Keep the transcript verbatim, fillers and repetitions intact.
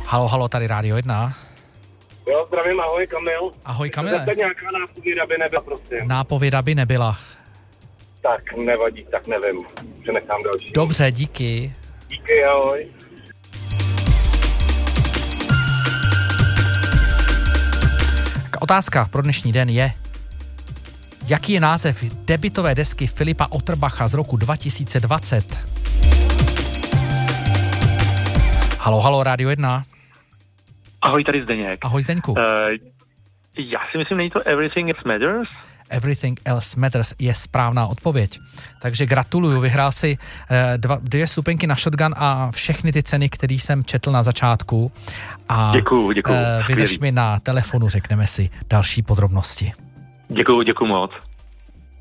Halo, halo, tady Rádio jedna. Jo, zdravím, ahoj, Kamil. Ahoj, Kamile. Zase nějaká nápověda by nebyla, prosím. Nápověda by nebyla. Tak, nevadí, tak nevím. Přenechám další. Dobře, díky. Díky, ahoj. Otázka pro dnešní den je, jaký je název debutové desky Filipa Otterbacha z roku dva tisíce dvacet? Halo, halo, Rádio jedna. Ahoj, tady Zdeněk. Ahoj, Zdeňku. Uh, já si myslím, není to Everything Else Matters? Everything Else Matters je správná odpověď. Takže gratuluju, vyhrál si uh, dva, dvě stupenky na Shotgun a všechny ty ceny, které jsem četl na začátku. A děkuju, děkuju. Uh, vydrž mi na telefonu, řekneme si další podrobnosti. Děkuju, děkuju moc.